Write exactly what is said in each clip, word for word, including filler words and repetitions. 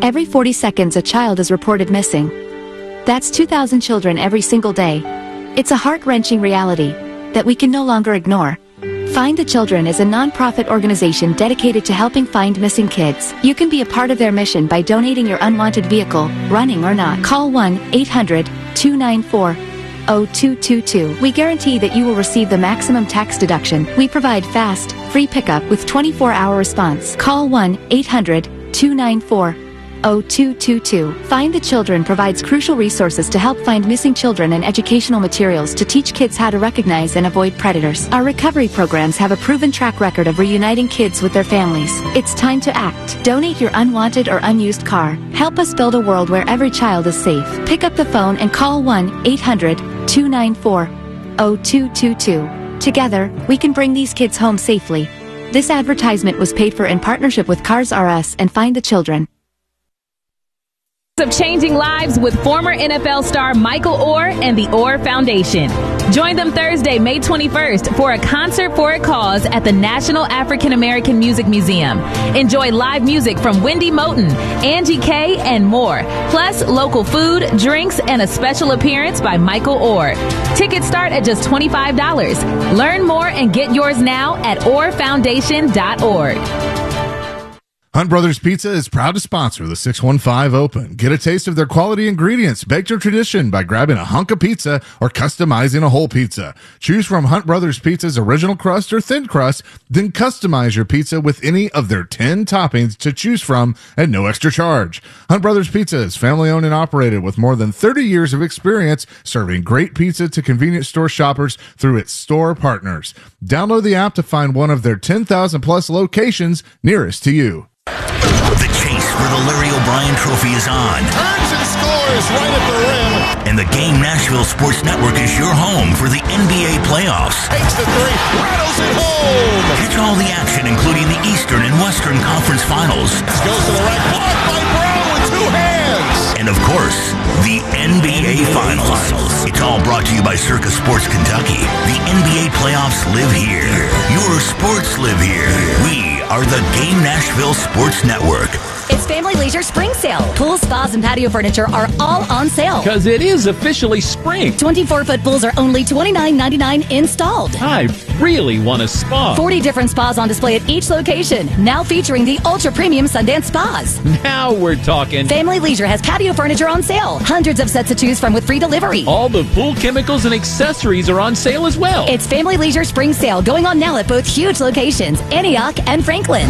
Every forty seconds a child is reported missing. That's two thousand children every single day. It's a heart-wrenching reality that we can no longer ignore. Find the Children is a non-profit organization dedicated to helping find missing kids. You can be a part of their mission by donating your unwanted vehicle, running or not. Call one eight hundred, two nine four, zero two two two. We guarantee that you will receive the maximum tax deduction. We provide fast, free pickup with twenty-four hour response. Call one eight hundred, two nine four, zero two two two. Find the Children provides crucial resources to help find missing children and educational materials to teach kids how to recognize and avoid predators. Our recovery programs have a proven track record of reuniting kids with their families. It's time to act. Donate your unwanted or unused car. Help us build a world where every child is safe. Pick up the phone and call one eight hundred, two nine four, zero two two two. Together, we can bring these kids home safely. This advertisement was paid for in partnership with Cars R Us and Find the Children. Of changing lives with former N F L star Michael Oher and the Oher Foundation. Join them Thursday, May twenty-first for a concert for a cause at the National African American Music Museum. Enjoy live music from Wendy Moten, Angie K, and more. Plus, local food, drinks, and a special appearance by Michael Oher. Tickets start at just twenty-five dollars. Learn more and get yours now at oher foundation dot org. Hunt Brothers Pizza is proud to sponsor the six one five Open. Get a taste of their quality ingredients, baked to tradition by grabbing a hunk of pizza or customizing a whole pizza. Choose from Hunt Brothers Pizza's original crust or thin crust, then customize your pizza with any of their ten toppings to choose from at no extra charge. Hunt Brothers Pizza is family owned and operated with more than thirty years of experience serving great pizza to convenience store shoppers through its store partners. Download the app to find one of their ten thousand plus locations nearest to you. The chase for the Larry O'Brien Trophy is on. Turns and scores right at the rim. And the Game Nashville Sports Network is your home for the N B A playoffs. Takes the three, rattles it home. Catch all the action, including the Eastern and Western Conference Finals. Goes to the rack, blocked by Brown with two hands. And of course, the N B A Finals. It's all brought to you by Circus Sports Kentucky. The N B A playoffs live here. Your sports live here. We are the Game Nashville Sports Network. It's Family Leisure Spring Sale. Pools, spas, and patio furniture are all on sale. Because it is officially spring. twenty-four foot pools are only twenty-nine ninety-nine installed. I really want a spa. forty different spas on display at each location. Now featuring the ultra-premium Sundance Spas. Now we're talking. Family Leisure has patio furniture on sale. Hundreds of sets to choose from with free delivery. All the pool chemicals and accessories are on sale as well. It's Family Leisure Spring Sale going on now at both huge locations, Antioch and Franklin.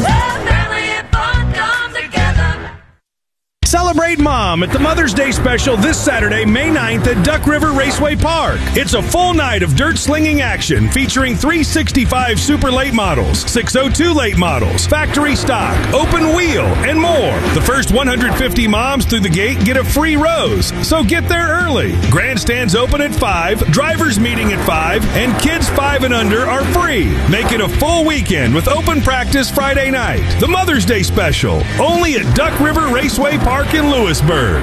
Celebrate Mom at the Mother's Day Special this Saturday, May ninth at Duck River Raceway Park. It's a full night of dirt slinging action featuring three sixty-five Super Late models, six oh two Late models, factory stock, open wheel, and more. The first one hundred fifty moms through the gate get a free rose, so get there early. Grandstands open at five, drivers meeting at five, and kids five and under are free. Make it a full weekend with open practice Friday night. The Mother's Day Special, only at Duck River Raceway Park in Lewisburg.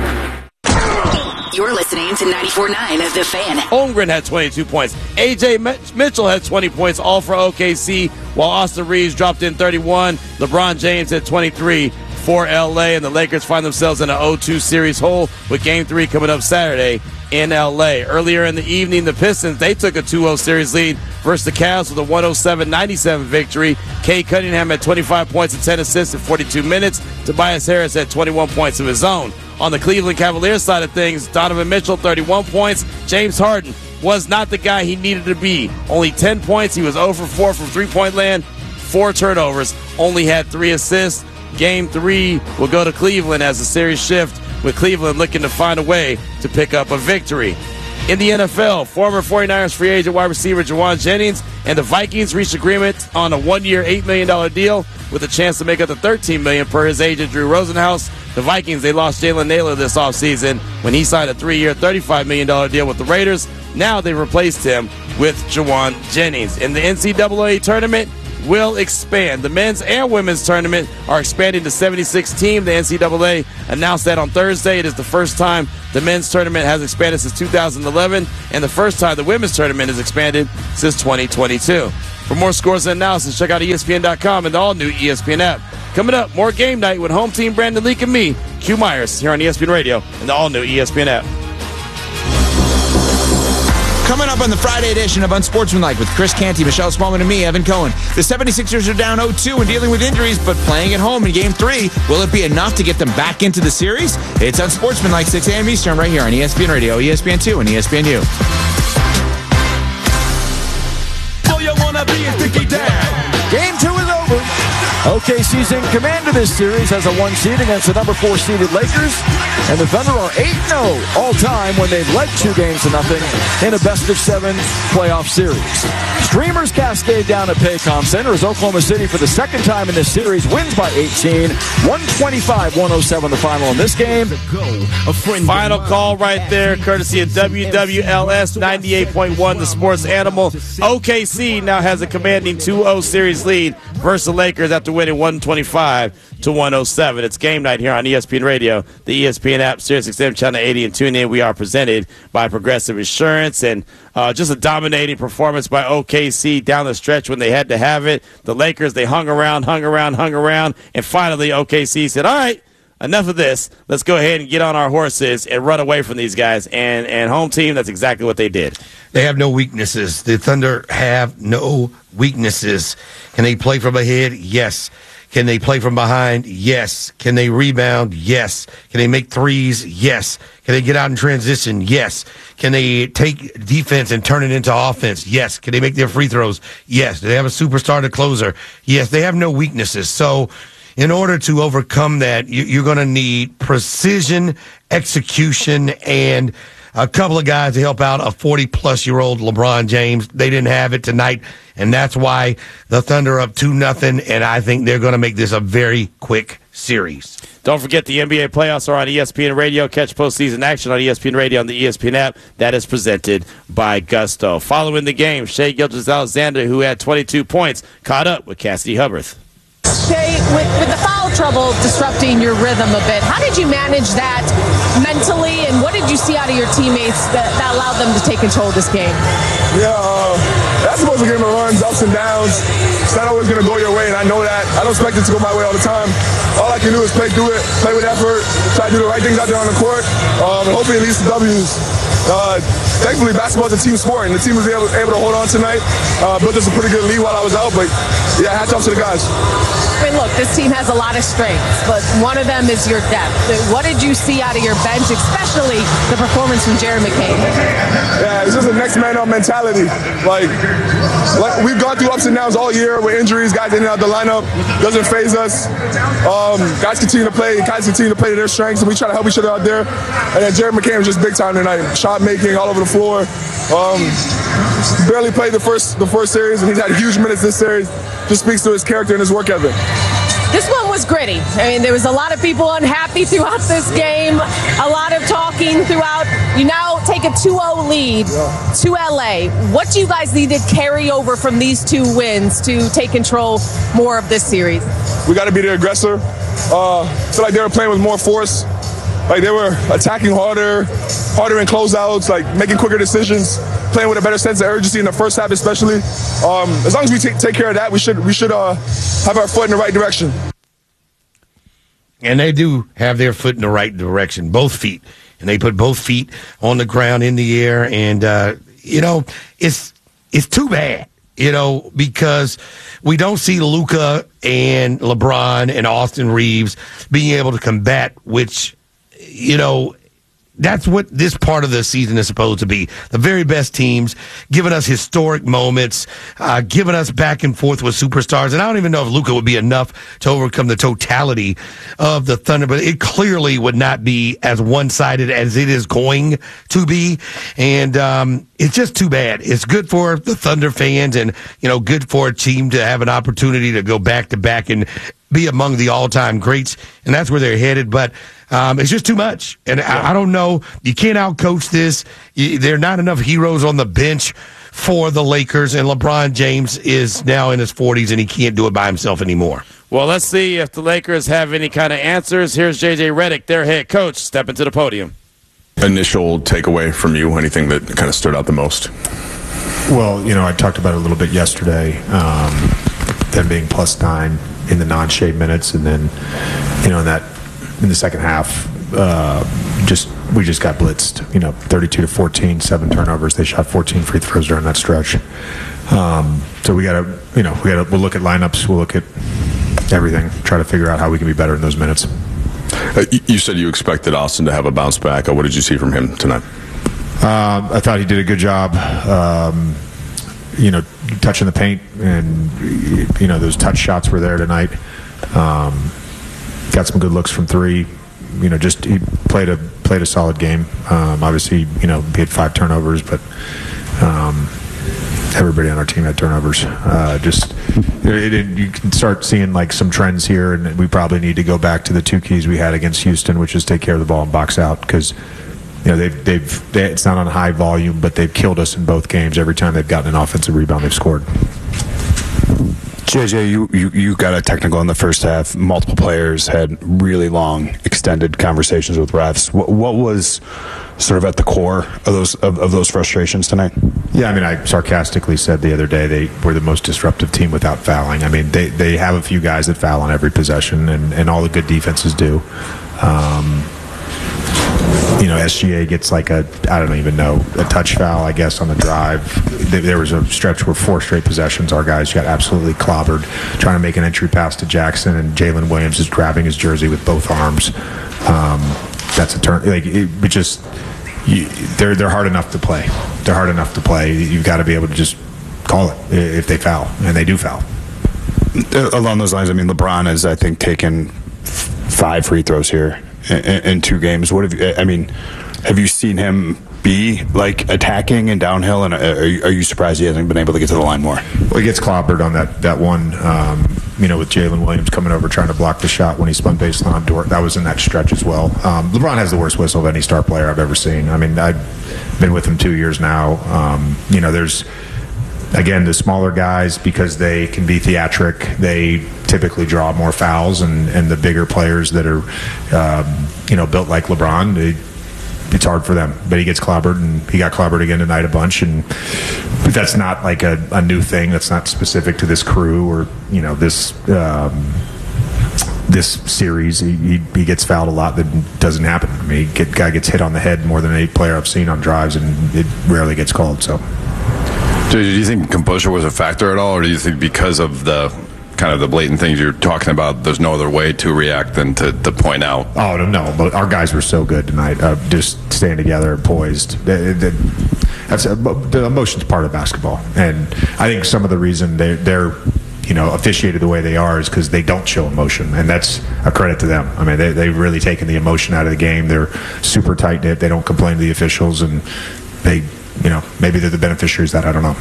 You're listening to ninety-four point nine of The Fan. Holmgren had twenty-two points. A J Mitchell had twenty points, all for O K C, while Austin Reeves dropped in thirty-one. LeBron James had twenty-three for L A, and the Lakers find themselves in an oh two series hole with Game three coming up Saturday in L A. Earlier in the evening, the Pistons, they took a two oh series lead versus the Cavs with a one oh seven ninety-seven victory. Cade Cunningham had twenty-five points and ten assists in forty-two minutes. Tobias Harris had twenty-one points of his own. On the Cleveland Cavaliers side of things, Donovan Mitchell, thirty-one points. James Harden was not the guy he needed to be. Only ten points. He was oh for four from three-point land, four turnovers, only had three assists. Game three will go to Cleveland as the series shift, with Cleveland looking to find a way to pick up a victory. In the N F L, former 49ers free agent wide receiver Jawan Jennings and the Vikings reached agreement on a one-year, eight million dollars deal with a chance to make up to thirteen million dollars per his agent, Drew Rosenhaus. The Vikings, they lost Jalen Naylor this offseason when he signed a three-year, thirty-five million dollars deal with the Raiders. Now they replaced him with Jawan Jennings. In the N C double A tournament, will expand. The men's and women's tournament are expanding to seventy-six teams. The N C double A announced that on Thursday. It is the first time the men's tournament has expanded since two thousand eleven, and the first time the women's tournament has expanded since twenty twenty-two. For more scores and analysis, check out E S P N dot com and the all-new E S P N app. Coming up, more game night with home team Brandon Leak and me, Q Myers here on E S P N Radio and the all-new E S P N app. Coming up on the Friday edition of Unsportsmanlike with Chris Canty, Michelle Smallman, and me, Evan Cohen. The seventy-sixers are down oh two and dealing with injuries, but playing at home in Game three. Will it be enough to get them back into the series? It's Unsportsmanlike, six a.m. Eastern, right here on E S P N Radio, E S P N two, and E S P N U. So you wanna be a sticky down. Game two is over. O K C's in command of this series as a one seed against the number four seeded Lakers. And the Thunder are eight and oh all-time when they've led two games to nothing in a best-of-seven playoff series. Streamers cascade down at Paycom Center as Oklahoma City, for the second time in this series, wins by eighteen. one twenty-five one oh seven the final in this game. Final call right there, courtesy of W W L S ninety-eight point one, the sports animal. O K C now has a commanding two oh series lead versus the Lakers after winning one twenty-five to one oh seven. It's game night here on E S P N Radio, the E S P N app, Sirius X M Channel eighty, and tune in. We are presented by Progressive Insurance, and uh, just a dominating performance by O K C down the stretch when they had to have it. The Lakers, they hung around, hung around, hung around, and finally O K C said, all right, enough of this. Let's go ahead and get on our horses and run away from these guys. And, and home team, that's exactly what they did. They have no weaknesses. The Thunder have no weaknesses. Can they play from ahead? Yes. Can they play from behind? Yes. Can they rebound? Yes. Can they make threes? Yes. Can they get out in transition? Yes. Can they take defense and turn it into offense? Yes. Can they make their free throws? Yes. Do they have a superstar to closer? Yes. They have no weaknesses. So in order to overcome that, you're going to need precision, execution, and a couple of guys to help out a forty-plus-year-old LeBron James. They didn't have it tonight, and that's why the Thunder are up two nothing, and I think they're going to make this a very quick series. Don't forget the N B A playoffs are on E S P N Radio. Catch postseason action on E S P N Radio on the E S P N app. That is presented by Gusto. Following the game, Shai Gilgeous-Alexander, who had twenty-two points, caught up with Cassidy Hubbarth. Shai, with, with the foul trouble disrupting your rhythm a bit, how did you manage that mentally, and what did you see out of your teammates that, that allowed them to take control of this game? Yeah, uh, that's supposed to give them runs, ups and downs. It's not always going to go your way, and I know that. I don't expect it to go my way all the time. All I can do is play through it, play with effort, try to do the right things out there on the court, um, and hopefully it leads to W's. Uh, thankfully, basketball is a team sport, and the team was able, able to hold on tonight. Uh, built us a pretty good lead while I was out, but yeah, hats off to the guys. I mean, look, this team has a lot of strengths, but one of them is your depth. What did you see out of your bench, especially the performance from Jared McCain? Yeah, it's just a next man up mentality. Like, like we've gone through ups and downs all year with injuries, guys in and out the lineup. Doesn't faze us. Um, guys continue to play, guys continue to play to their strengths, and we try to help each other out there. And then Jared McCain was just big time tonight. Shot making all over the floor. Um, barely played the first the first series, and he's had huge minutes this series. Just speaks to his character and his work ethic. This one was gritty. I mean, there was a lot of people unhappy throughout this game, a lot of talking throughout. You now take a two oh lead yeah. to L A. What do you guys need to carry over from these two wins to take control more of this series? We got to be the aggressor. Uh, I feel like they were playing with more force. Like they were attacking harder, harder in closeouts, like making quicker decisions, playing with a better sense of urgency in the first half, especially. Um, as long as we take, take care of that, we should we should uh, have our foot in the right direction. And they do have their foot in the right direction, both feet, and they put both feet on the ground in the air. And uh, you know, it's it's too bad, you know, because we don't see Luka and LeBron and Austin Reeves being able to combat, which, you know, that's what this part of the season is supposed to be. The very best teams, giving us historic moments, uh, giving us back and forth with superstars. And I don't even know if Luka would be enough to overcome the totality of the Thunder, but it clearly would not be as one-sided as it is going to be. And um, it's just too bad. It's good for the Thunder fans and, you know, good for a team to have an opportunity to go back-to-back and be among the all-time greats. And that's where they're headed. But Um, it's just too much. And yeah. I, I don't know. You can't outcoach this. You, there are not enough heroes on the bench for the Lakers, and LeBron James is now in his forties, and he can't do it by himself anymore. Well, let's see if the Lakers have any kind of answers. Here's J J Redick, their head coach, stepping to the podium. Initial takeaway from you, anything that kind of stood out the most? Well, you know, I talked about it a little bit yesterday, um, them being plus nine in the non-shade minutes, and then, you know, in that in the second half, uh, just we just got blitzed. You know, thirty-two to fourteen, seven turnovers. They shot fourteen free throws during that stretch. Um, so we got to, you know, we got to. We'll look at lineups. We'll look at everything. Try to figure out how we can be better in those minutes. Uh, you said you expected Austin to have a bounce back. Uh, what did you see from him tonight? Um, I thought he did a good job. Um, you know, touching the paint, and you know those touch shots were there tonight. Um, got some good looks from three. You know, just he played a played a solid game. Um, obviously, you know, he had five turnovers, but um, everybody on our team had turnovers. Uh, just it, it, you can start seeing like some trends here, and we probably need to go back to the two keys we had against Houston, which is take care of the ball and box out, because you know they've they've they, it's not on high volume, but they've killed us in both games. Every time they've gotten an offensive rebound, they've scored. J J, you, you, you got a technical in the first half. Multiple players had really long, extended conversations with refs. What, what was sort of at the core of those of, of those frustrations tonight? Yeah, I mean, I sarcastically said the other day they were the most disruptive team without fouling. I mean, they, they have a few guys that foul on every possession, and, and all the good defenses do. Um, you know, S G A gets like a, I don't even know, a touch foul, I guess, on the drive. There was a stretch where four straight possessions, our guys got absolutely clobbered trying to make an entry pass to Jackson, and Jalen Williams is grabbing his jersey with both arms. Um, that's a turn. Like, it, it just, you, they're, they're hard enough to play. They're hard enough to play. You've got to be able to just call it if they foul, and they do foul. Along those lines, I mean, LeBron has, I think, taken five free throws here in, in two games. What have you, I mean, have you seen him be like attacking and downhill, and are you, are you surprised he hasn't been able to get to the line more? Well, he gets clobbered on that that one, um, you know, with Jalen Williams coming over trying to block the shot when he spun baseline. That was in that stretch as well. Um, LeBron has the worst whistle of any star player I've ever seen. I mean, I've been with him two years now. Um, you know, there's, again, the smaller guys, because they can be theatric, they typically draw more fouls, and, and the bigger players that are, um, you know, built like LeBron, they, it's hard for them. But he gets clobbered, and he got clobbered again tonight a bunch, and but that's not like a, a new thing. That's not specific to this crew or, you know, this um, this series. He, he, he gets fouled a lot that doesn't happen. I mean, he get, guy gets hit on the head more than any player I've seen on drives, and it rarely gets called, so... Do you think composure was a factor at all, or do you think because of the kind of the blatant things you're talking about, there's no other way to react than to, to point out? Oh, no, no, but our guys were so good tonight, uh, just staying together and poised. That's a, the emotion's part of basketball, and I think some of the reason they, they're you know officiated the way they are is because they don't show emotion, and that's a credit to them. I mean, they, they've really taken the emotion out of the game. They're super tight-knit. They don't complain to the officials, and they you know, maybe they're the beneficiaries of that. I don't know.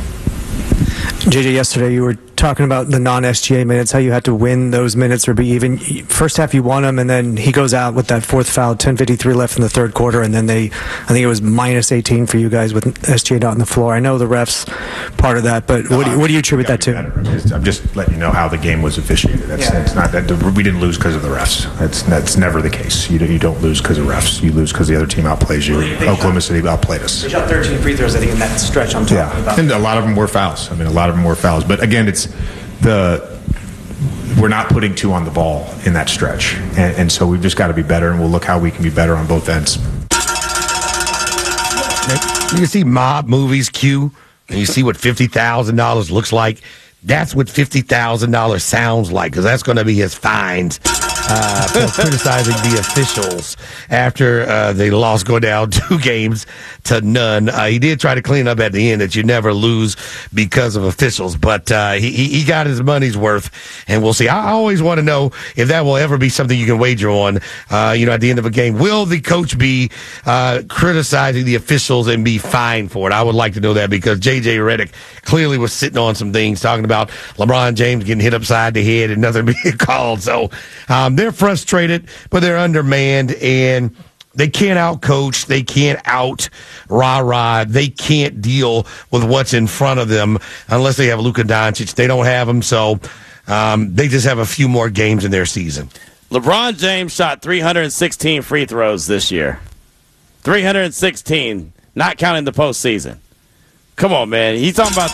J J, yesterday you were talking about the non-S G A minutes, how you had to win those minutes or be even. First half you won them, and then he goes out with that fourth foul, ten fifty-three left in the third quarter, and then they, I think it was minus eighteen for you guys with S G A not on the floor. I know the refs part of that, but no, what, do you, what do you attribute that to? I'm just, I'm just letting you know how the game was officiated. That's, yeah. It's not that we didn't lose because of the refs. That's that's never the case. You, you don't lose because of refs. You lose because the other team outplays you. Oklahoma City outplayed us. They shot thirteen free throws, I think, in that stretch I'm talking yeah. about. And a lot of them were fouls. I mean, a lot of them were fouls. But again, it's the we're not putting two on the ball in that stretch, and, and so we've just got to be better, and we'll look how we can be better on both ends. You can see mob movies, Q, and you see what fifty thousand dollars looks like. That's what fifty thousand dollars sounds like, because that's going to be his fines uh, for criticizing the officials after uh, they lost, go down two games to none. Uh, he did try to clean up at the end that you never lose because of officials, but uh, he, he got his money's worth, and we'll see. I always want to know if that will ever be something you can wager on, uh, you know, at the end of a game. Will the coach be uh, criticizing the officials and be fined for it? I would like to know that, because J J Redick clearly was sitting on some things, talking about LeBron James getting hit upside the head and nothing being called. So um, they're frustrated, but they're undermanned, and they can't out-coach. They can't out-rah-rah. They can't deal with what's in front of them unless they have Luka Doncic. They don't have him, so um, they just have a few more games in their season. LeBron James shot three hundred sixteen free throws this year. three hundred sixteen, not counting the postseason. Come on, man. He's talking about this.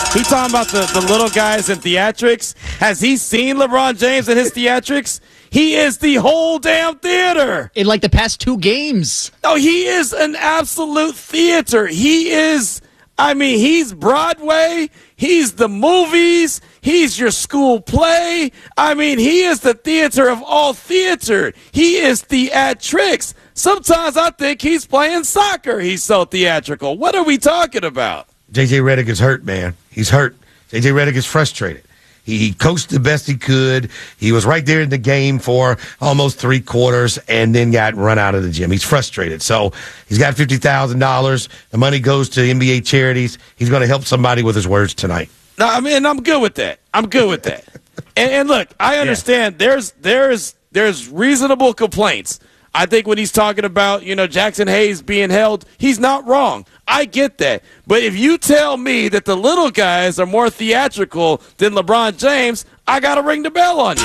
He talking about the, the little guys in theatrics. Has he seen LeBron James in his theatrics? He is the whole damn theater. In like the past two games. No, he is an absolute theater. He is, I mean, he's Broadway. He's the movies. He's your school play. I mean, he is the theater of all theater. He is theatrics. Sometimes I think he's playing soccer. He's so theatrical. What are we talking about? J J Redick is hurt, man. He's hurt. J J Redick is frustrated. He, he coached the best he could. He was right there in the game for almost three quarters and then got run out of the gym. He's frustrated. So he's got fifty thousand dollars. The money goes to N B A charities. He's going to help somebody with his words tonight. No, I mean, I'm good with that. I'm good with that. and, and look, I understand yeah. there's there's there's reasonable complaints. I think when he's talking about, you know, Jackson Hayes being held, he's not wrong. I get that. But if you tell me that the little guys are more theatrical than LeBron James, I got to ring the bell on you.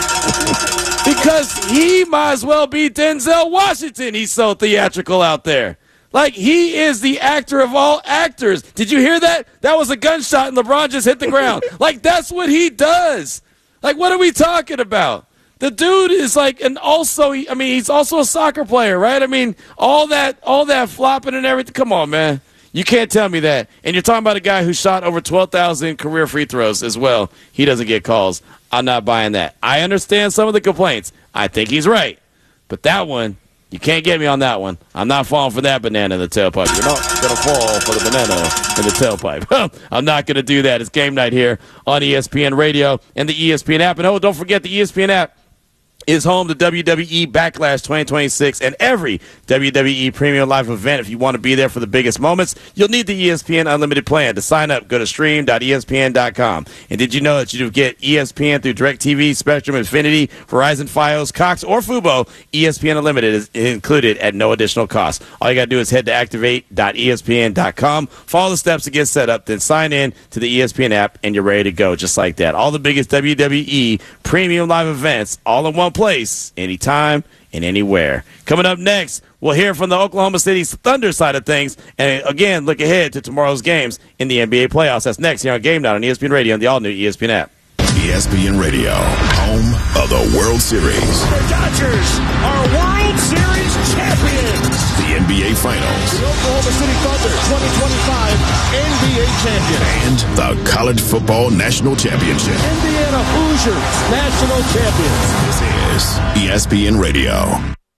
Because he might as well be Denzel Washington. He's so theatrical out there. Like, he is the actor of all actors. Did you hear that? That was a gunshot and LeBron just hit the ground. Like, that's what he does. Like, what are we talking about? The dude is like, and also, I mean, he's also a soccer player, right? I mean, all that, all that flopping and everything. Come on, man. You can't tell me that. And you're talking about a guy who shot over twelve thousand career free throws as well. He doesn't get calls. I'm not buying that. I understand some of the complaints. I think he's right. But that one, you can't get me on that one. I'm not falling for that banana in the tailpipe. You're not going to fall for the banana in the tailpipe. I'm not going to do that. It's game night here on E S P N Radio and the E S P N app. And oh, don't forget the E S P N app is home to W W E Backlash twenty twenty-six and every W W E Premium Live event. If you want to be there for the biggest moments, you'll need the E S P N Unlimited plan. To sign up, go to stream dot E S P N dot com. And did you know that you get E S P N through DirecTV, Spectrum, Infinity, Verizon, Fios, Cox, or Fubo? E S P N Unlimited is included at no additional cost. All you got to do is head to activate dot E S P N dot com, follow the steps to get set up, then sign in to the E S P N app, and you're ready to go just like that. All the biggest W W E Premium Live events all in one place, anytime and anywhere. Coming up next, we'll hear from the Oklahoma City Thunder side of things, and again, look ahead to tomorrow's games in the N B A playoffs. That's next here on Game Night on E S P N Radio and the all-new E S P N app. E S P N Radio, home of the World Series. The Dodgers are World Series champions. The N B A Finals. The Oklahoma City Thunder twenty twenty-five N B A champion. And the College Football National Championship. Indiana Hoosiers national champions. This is E S P N Radio.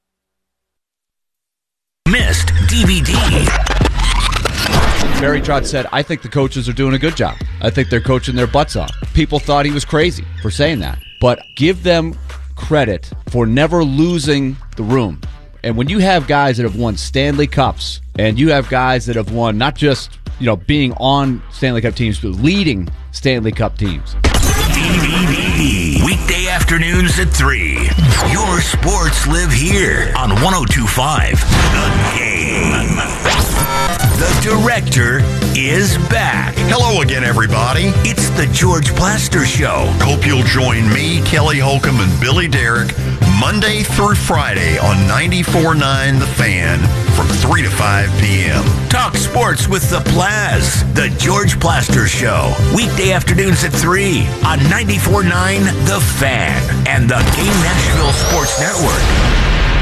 Missed D V D. Barry Trotz said, I think the coaches are doing a good job. I think they're coaching their butts off. People thought he was crazy for saying that. But give them credit for never losing the room. And when you have guys that have won Stanley Cups, and you have guys that have won not just, you know, being on Stanley Cup teams, but leading Stanley Cup teams. D V D. Weekday afternoons at three. Your sports live here on one oh two point five The Game. The director is back. Hello again, everybody. It's the George Plaster Show. Hope you'll join me, Kelly Holcomb, and Billy Derrick Monday through Friday on ninety-four point nine The Fan from three to five p.m. Talk sports with the Plaz. The George Plaster Show. Weekday afternoons at three on ninety-four point nine The Fan and the Game Nashville Sports Network.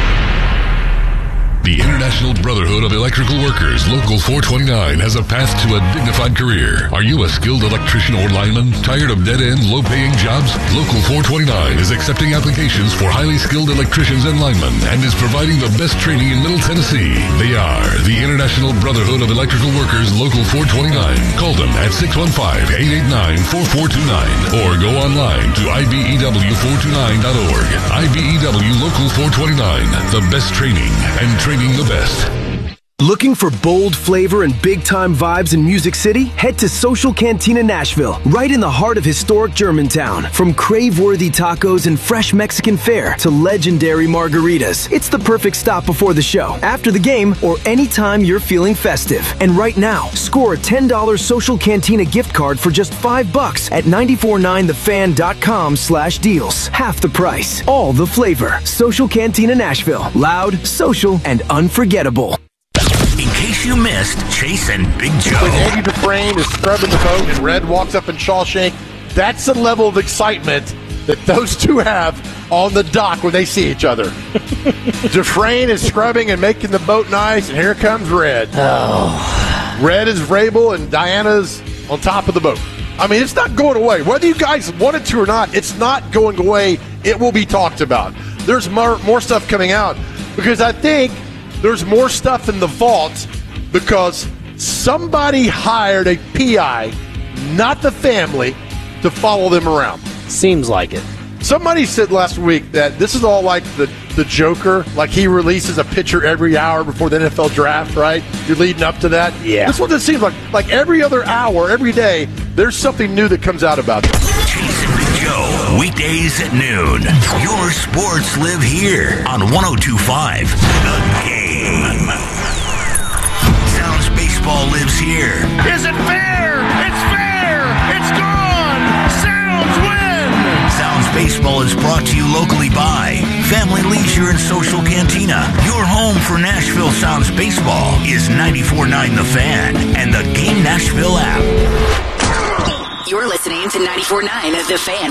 The International Brotherhood of Electrical Workers, Local four twenty-nine, has a path to a dignified career. Are you a skilled electrician or lineman? Tired of dead-end, low-paying jobs? Local four twenty-nine is accepting applications for highly skilled electricians and linemen and is providing the best training in Middle Tennessee. They are the International Brotherhood of Electrical Workers, Local four twenty-nine. Call them at six one five, eight eight nine, four four two nine or go online to I B E W four two nine dot org. I B E W Local four twenty-nine, the best training and training. The best. Looking for bold flavor and big-time vibes in Music City? Head to Social Cantina Nashville, right in the heart of historic Germantown. From crave-worthy tacos and fresh Mexican fare to legendary margaritas, it's the perfect stop before the show, after the game, or anytime you're feeling festive. And right now, score a ten dollars Social Cantina gift card for just five bucks at ninety-four point nine the fan dot com slash deals. Half the price, all the flavor. Social Cantina Nashville, loud, social, and unforgettable. In case you missed Chase and Big Joe. With Eddie the Dufresne is scrubbing the boat and Red walks up in Shawshank, that's the level of excitement that those two have on the dock when they see each other. Dufresne is scrubbing and making the boat nice, and here comes Red. Oh. Red is Vrabel, and Diana's on top of the boat. I mean, it's not going away. Whether you guys want it to or not, it's not going away. It will be talked about. There's more, more stuff coming out because I think there's more stuff in the vault because somebody hired a P I, not the family, to follow them around. Seems like it. Somebody said last week that this is all like the, the Joker, like he releases a picture every hour before the N F L draft, right? You're leading up to that. Yeah. That's what this seems like. Like every other hour, every day, there's something new that comes out about this. Jason and Joe, weekdays at noon. Your sports live here on one oh two point five The Game. Sounds Baseball lives here. Is it fair? It's fair! It's gone! Sounds win! Sounds Baseball is brought to you locally by Family Leisure and Social Cantina. Your home for Nashville Sounds Baseball is ninety-four point nine The Fan and the Game Nashville app. You're listening to ninety-four point nine The Fan.